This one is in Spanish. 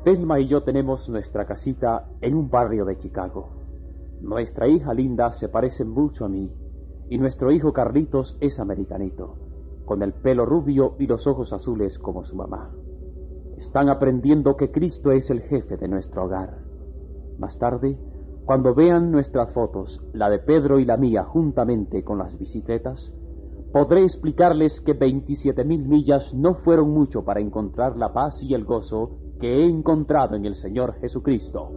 Telma y yo tenemos nuestra casita en un barrio de Chicago. Nuestra hija Linda se parece mucho a mí, y nuestro hijo Carlitos es americanito, con el pelo rubio y los ojos azules como su mamá. Están aprendiendo que Cristo es el jefe de nuestro hogar. Más tarde, cuando vean nuestras fotos, la de Pedro y la mía juntamente con las bicicletas, podré explicarles que 27,000 millas no fueron mucho para encontrar la paz y el gozo que he encontrado en el Señor Jesucristo.